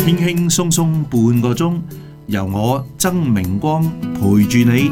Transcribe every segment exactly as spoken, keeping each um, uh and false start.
輕輕鬆鬆半個鐘，由我曾明光陪住你。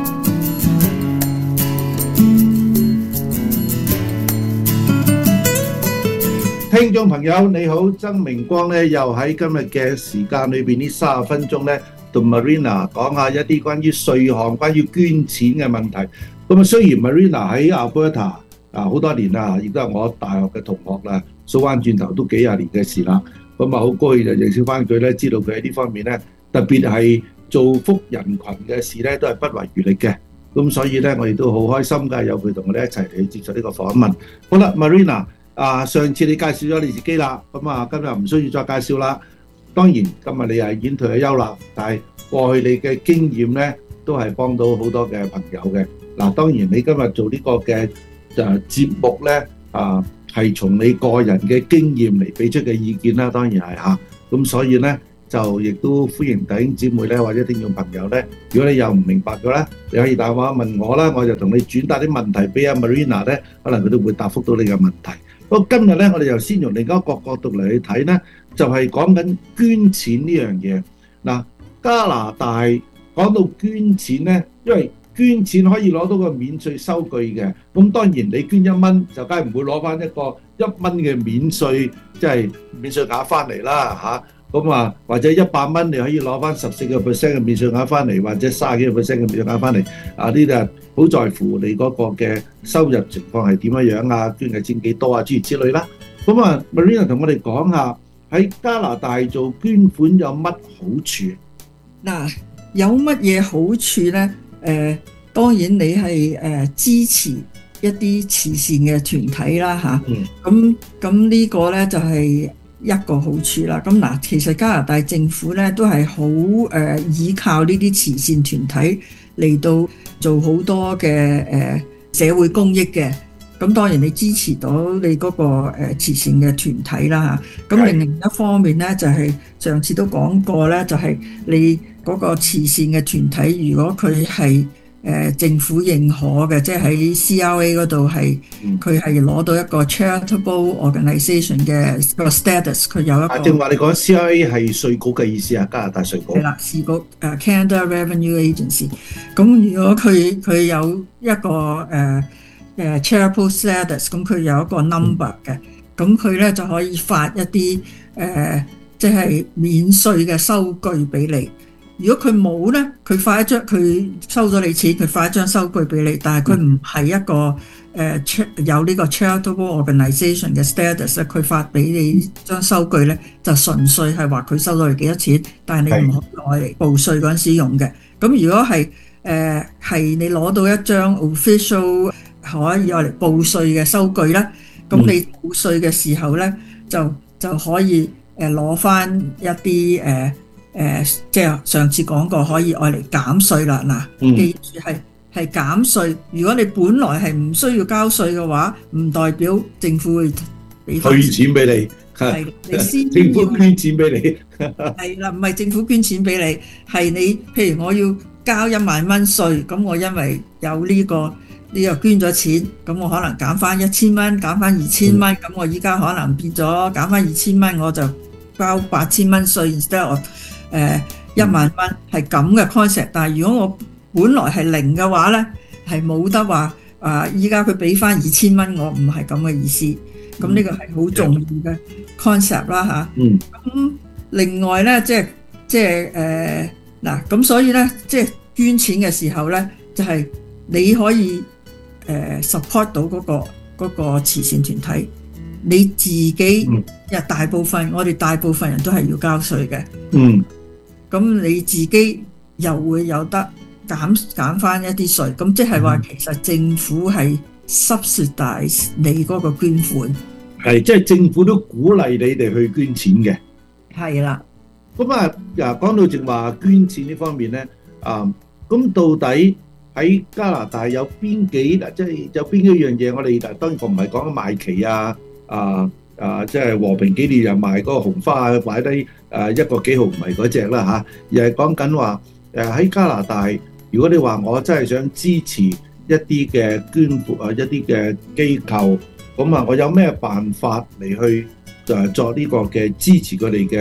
聽眾朋友你好，曾明光咧又喺今日嘅時間裏邊呢三十分鐘咧，同 Marina 講下一啲關於稅項、關於捐錢嘅問題。咁啊，雖然 Marina 喺 Alberta 啊好多年啦，亦都係我大學嘅同學啦，數翻轉頭都幾廿年嘅事啦。咁啊，好高興就認識翻佢咧，知道佢喺呢方面咧，特別係造福人群嘅事咧，都係不遺餘力嘅。咁所以咧，我哋都好開心㗎，有佢同我哋一齊嚟接受呢個訪問。好啦 ，Marina。啊！上次你介紹咗你自己啦，咁啊今日唔需要再介紹啦。當然今日你係已經退咗休啦，但係過去你嘅經驗咧都係幫到好多嘅朋友嘅。嗱，當然你今日做呢個嘅誒節目咧啊，係從你個人嘅經驗嚟俾出嘅意見啦，當然係嚇。咁所以咧就亦都歡迎弟兄姊妹咧或者聽眾朋友咧，如果你有唔明白嘅咧，你可以打電話問我啦，我就同你轉達啲問題俾阿 Marina 咧，可能佢都會答覆到你嘅問題。不過今日咧，我哋就先從另一個角度嚟去睇咧，就係講緊捐錢呢樣嘢。嗱，加拿大講到捐錢咧，因為捐錢可以攞到個免稅收據嘅，咁當然你捐一蚊就梗係唔會攞翻一個一蚊嘅免稅，即係免稅額翻嚟啦嚇。咁啊，或者一百蚊你可以攞翻十四個 percent 嘅免稅額翻嚟，或者三十幾個 percent 嘅免稅額翻嚟。啊，呢啲啊好在乎你嗰個嘅收入情況係點樣樣啊，捐嘅錢幾多啊，諸如此類啦。咁啊 ，Marina 同我哋講下喺加拿大做捐款有乜好處？ 嗱，有乜嘢好處咧？誒、呃，當然你係誒、呃、支持一啲慈善嘅團體啦，嚇。咁咁呢個咧就係、是。一個好處啦，咁嗱，其實加拿大政府咧都係好誒依靠呢啲慈善團體嚟到做好多嘅誒、呃、社會公益嘅。咁當然你支持到你嗰個誒慈善嘅團體啦嚇。咁另另一方面咧就係、是、上次都講過咧，就係、是、你嗰個慈善嘅團體，如果佢係誒、呃、政府認可嘅，即係喺 C R A 嗰度係佢係攞到一個 charitable organisation 嘅個 status， 佢有一個。正話你講 C R A 係稅局嘅意思啊，加拿大稅局。係啦， 稅局誒 Canada Revenue Agency。咁如果佢佢有一個誒誒、呃呃、charitable status， 咁佢有一個 number 嘅，咁佢咧就可以發一啲誒即係免稅嘅收據俾你。如果佢冇咧，佢發一張，佢收咗你錢，佢發一張收據俾你，但係佢唔係一個誒、呃、有呢個 charitable organisation 嘅 status， 佢發俾你張收據咧，就純粹係話佢收咗你幾多錢，但係你唔可以攞嚟報稅嗰陣時用嘅。咁如果係誒係你攞到一張 official 可以攞嚟報稅嘅收據咧，咁你報稅嘅時候咧，就就可以誒攞翻一啲誒。呃誒、呃，即係上次講過，可以愛嚟減稅啦。嗱、嗯，記住係係減稅。如果你本來係唔需要交稅嘅話，唔代表政府會俾退錢俾你。 係你先政府捐錢俾你。 係啦，唔係政府捐錢俾你，係你。譬如我要交一萬蚊稅，咁我因為有呢、這個呢、這個捐咗錢，咁我可能減翻一千蚊，減翻二千蚊，咁、嗯、我依家可能變咗減翻二千蚊，我就交八千蚊稅 instead of 誒、呃、一萬蚊係咁嘅 concept， 但係如果我本來係零嘅話咧，係冇得話啊！依家佢俾翻二千蚊，我唔係咁嘅意思。咁呢個係好重要嘅 concept 啦嚇。嗯。咁另外咧，即係即係誒嗱，咁所以咧，即係捐錢嘅時候咧，就係、是、你可以誒、呃、support 到嗰、那個嗰、那個慈善團體，你自己又大部分，嗯、我哋大部分人都係要交稅嘅。嗯。咁你自己又會有得減減翻一啲稅，咁即係話其實政府係 subsidize 你嗰個捐款， 係即係政府都鼓勵你哋去捐錢嘅， 係啦。 咁啊，嗱講到正話捐錢呢方面咧，啊，咁到底喺加拿大有邊幾嗱，即係有邊幾樣嘢？我哋嗱當然我唔係講緊賣旗啊，啊。啊，即係和平紀念日賣嗰個紅花擺低誒一個幾毫唔係嗰隻啦嚇，而係講緊話誒喺加拿大，如果你話我真係想支持一啲嘅捐款啊，一啲嘅機構，咁啊，我有咩辦法嚟去誒作呢個嘅支持佢哋嘅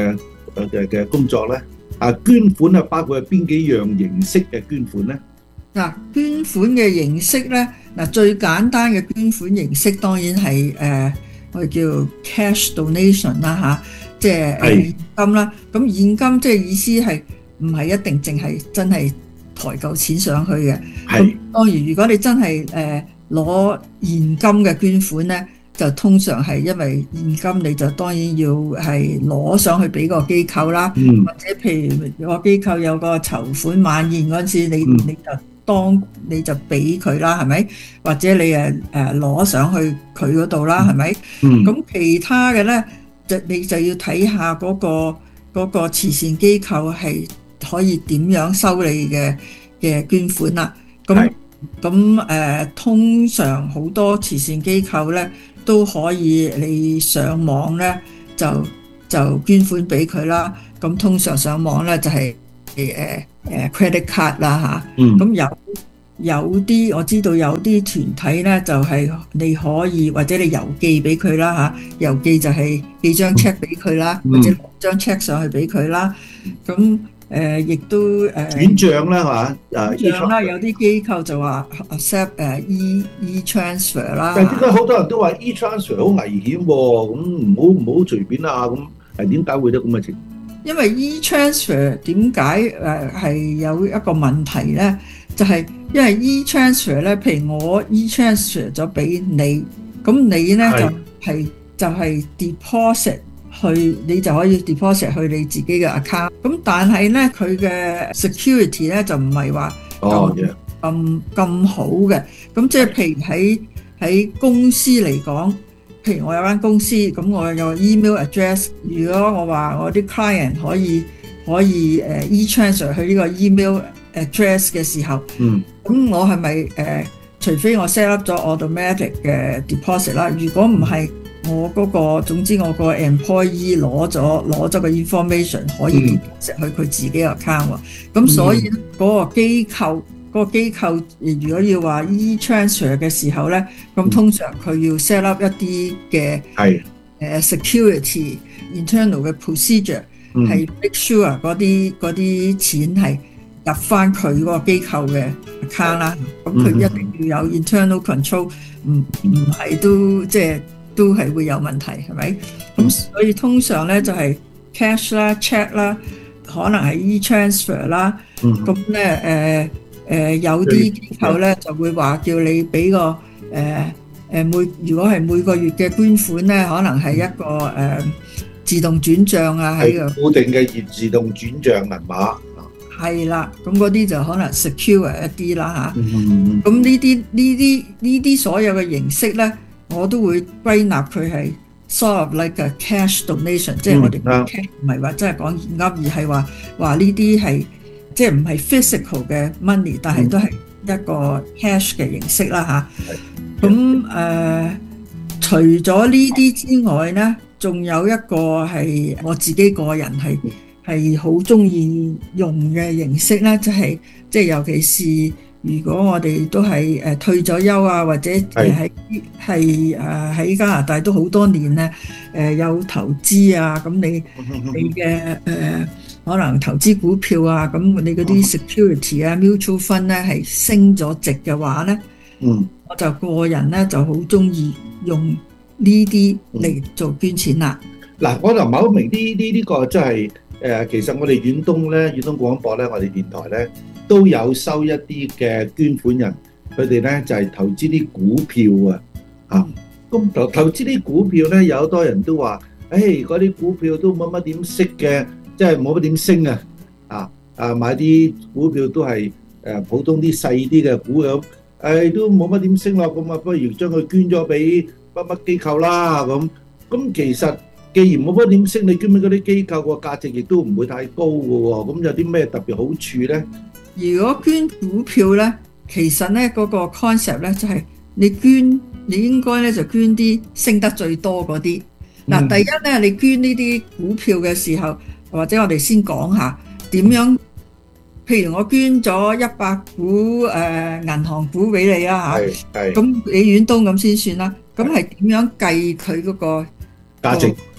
嘅嘅工作咧？啊，捐款啊，包括係邊幾樣形式嘅捐款咧？ 嗱，捐款嘅形式咧，嗱最簡單嘅捐款形式當然係誒、呃、我哋叫 cash donation 啦嚇，即係誒現金啦。咁現金即係意思係唔係一定淨係真係抬嚿錢上去嘅。咁當然如果你真係誒攞現金嘅捐款咧，就通常係因為現金你就當然要係攞上去俾個機構啦， 嗯、 或者譬如個機構有個籌款晚宴嗰陣時，你、嗯、你就當你就俾佢啦，係咪？或者你誒誒攞上去佢嗰度啦，係咪？咁、嗯、其他嘅咧，就你就要睇下嗰、嗰個嗰個慈善機構係可以點樣收你嘅嘅捐款啦。咁咁誒，通常好多慈善機構咧，都可以你上網咧就就捐款俾佢啦。咁通常上網咧就係誒誒 credit card 啦嚇。咁、嗯、有有啲我知道有啲團體咧就係、是、你可以或者你郵寄俾佢啦嚇，郵寄就係寄張 check 俾佢啦，嗯、或者攞張 check 上去俾佢啦。咁誒亦都誒轉帳啦係嘛？ 轉帳啦，有啲機構就話 accept 誒 e e transfer 啦。 但係點解好多人都話 e transfer 好危險喎？咁唔好唔好隨便啊！咁係點解會得咁嘅情況？ 因為 e transfer 點解誒係有一個問題咧？就係、是、因為 e transfer 咧，譬如我 e transfer 咗俾你，咁你咧就係、是、就係、是、deposit。去你就可以 deposit 去你自己嘅 account， 咁但係咧佢嘅 security 咧就唔係話咁咁咁好嘅，咁即係譬如喺喺公司嚟講，譬如我有間公司，咁我有 email address， 如果我話我啲 client 可以可以誒 e-transfer 去呢個 email address 嘅時候，嗯，咁我係咪誒除非我 set up 咗 automatic 嘅 deposit 啦，如果唔係。我嗰、那個總之我個 employee 攞咗攞咗個 information 可以 deposit 去佢自己個 account 喎，咁所以嗰個機構嗰、那個機構如果要話 e-transfer 嘅時候咧，咁通常佢要 set up 一啲嘅係誒 security internal 嘅 procedure 係 make sure 嗰啲嗰啲錢係入翻佢嗰個機構嘅 account 啦，咁佢一定要有 internal control， 唔唔係都即係。都係會有問題，係咪？咁所以通常咧就係 cash 啦、check 啦，可能係 e-transfer 啦。咁咧誒誒有啲機構咧就會話叫你俾個誒誒、呃、每如果係每個月嘅捐款咧，可能係一個誒、呃、自動轉帳啊，喺個固定嘅自動轉帳銀碼。 係啦，咁嗰啲就可能 secure 一啲啦嚇。咁呢啲呢啲呢啲所有嘅形式咧。我都會歸納佢係 sort of like a cash donation，、嗯、即係我哋 cash 唔係話真係講現金，而係話話呢啲係即係唔係 physical 嘅 money，、嗯、但係都係一個 cash 嘅形式啦吓，咁、啊、誒、呃，除咗呢啲之外咧，仲有一個係我自己個人係係好中意用嘅形式咧，就係即係尤其是。如果我哋都係誒退咗休啊，或者喺係誒喺加拿大都好多年咧，誒有投資啊，咁你你嘅誒可能投資股票啊，咁你嗰啲 security 啊、mutual fund 咧係升咗值嘅話咧，嗯，我就個人咧就好中意用呢啲嚟做捐錢啦。嗱， 我就唔係好明呢呢呢個即係誒，其實我哋遠東咧，遠東廣播咧，我哋電台咧。都有收一啲嘅捐款人，佢哋咧就係、是、投資啲股票啊，嚇、嗯！咁投投資啲股票咧，有好多人都話，誒嗰啲股票都冇乜點識嘅，即係冇乜點升啊，啊啊買啲股票都係誒普通啲細啲嘅股咁，誒、哎、都冇乜點升咯，咁啊不如將佢捐咗俾乜乜機構啦咁。咁其實既然冇乜點升，你捐俾嗰啲機構個價值亦都唔會太高嘅喎，咁有啲咩特別好處咧？ 如果捐股票咧，其實咧嗰個 concept 咧就係你捐，你應該咧就捐啲升得最多嗰啲。嗱，第一咧，你捐呢啲股票嘅時候，或者我哋先講下點樣。譬如我捐咗一百股誒銀行股俾你啊嚇，咁你遠東咁先算啦。咁係點樣計佢嗰個價值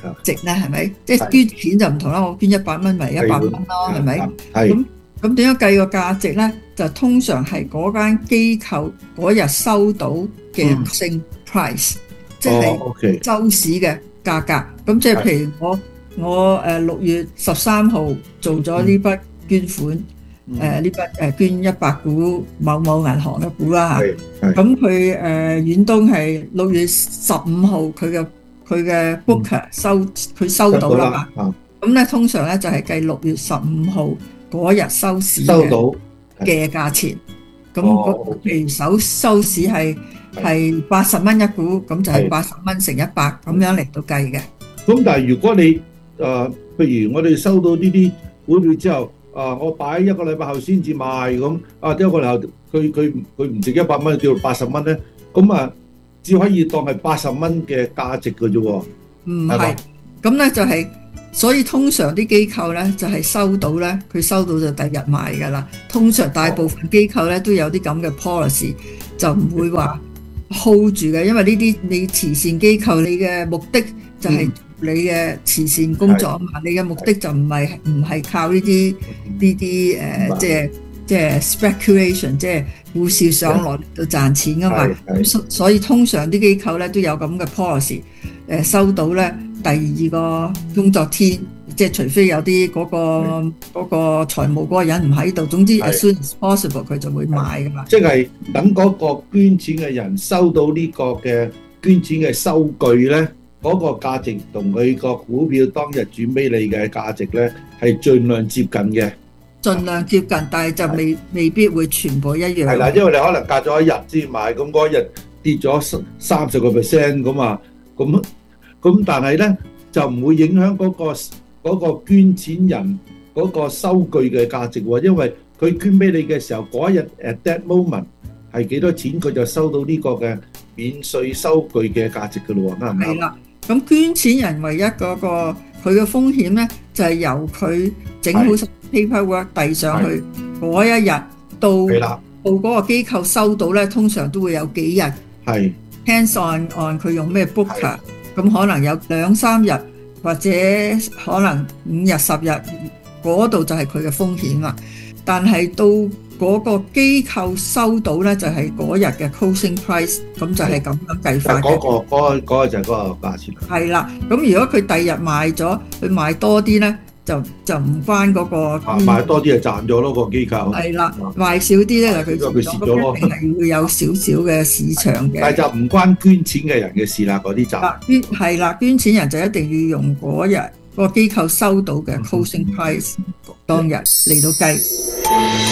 值咧？係咪？即係捐錢就唔同啦，我捐一百蚊咪一百蚊咯，係咪？咁咁點樣計個價值咧？就通常係嗰間機構嗰日收到嘅 closing price，即係週市嘅價格。咁即係譬如我我誒六月十三號做咗呢筆捐款，誒呢筆誒捐一百股某某銀行嘅股啦嚇。咁佢誒遠東係六月十五號佢嘅佢嘅 booker 收佢收到啦嘛。咁咧通常咧就係計六月十五號嗰日收市嘅嘅價錢。咁譬如收收市係係八十蚊一股，咁就係八十蚊乘一百咁樣嚟到計嘅。 咁但係如果你誒、呃，譬如我哋收到呢啲股票之後，啊、呃，我擺一個禮拜後先至賣咁，啊，一個禮拜後佢佢佢唔值一百蚊，叫做八十蚊咧，咁啊，只可以當係八十蚊嘅價值嘅啫喎。 唔係，咁咧就係、是，所以通常啲機構咧就係、是、收到咧，佢收到就第日賣㗎啦。通常大部分機構咧都有啲咁嘅 policy，就唔會話 hold 住嘅，因為呢啲你慈善機構你嘅目的就係、是。嗯你嘅慈善工作啊嘛，你嘅目的就唔係唔係靠呢啲呢啲誒，即係即係 speculation， 即係股市上落到賺錢噶嘛。咁所以通常啲機構咧都有咁嘅 policy，誒收到咧第二個工作天，即係除非有啲嗰個嗰個財務嗰個人唔喺度，總之 as soon as possible 佢就會買噶嘛。 即係等嗰個捐錢嘅人收到呢個嘅捐錢嘅收據咧。嗰個價值同佢個股票當日轉俾你嘅價值咧，係盡量接近嘅。 盡量接近，但係就未未必會全部一樣。 係啦，因為你可能隔咗一日先買，咁嗰日跌咗三十個 percent 咁啊，咁咁但係咧就唔會影響嗰個嗰個捐錢人嗰個收據嘅價值喎，因為佢捐俾你嘅時候嗰一日 at that moment 係幾多錢，佢就收到呢個嘅免稅收據嘅價值㗎咯喎，啱唔啱？係啦。 咁捐錢人唯一嗰個佢嘅風險咧，就係由佢整好 paperwork 遞上去嗰一日到到嗰個機構收到咧，通常都會有幾日。係 hands on on 佢用咩 booker，咁可能有兩三日或者可能五日十日，嗰度就係佢嘅風險啦。但係到嗰個機構收到咧，就係嗰日嘅 closing price， 咁就係咁樣計法嘅。 嗰個嗰個嗰個就係嗰個價錢。 係啦，咁如果佢第日賣咗，佢賣多啲咧，就就唔關嗰個。 啊，賣多啲就賺咗咯，個機構。 係啦，賣少啲咧就佢蝕咗咯。一定係會有少少嘅市場嘅。 但係就唔關捐錢嘅人嘅事啦，嗰啲就。 捐係啦，捐錢人就一定要用嗰日個機構收到嘅 closing price 當日嚟到計。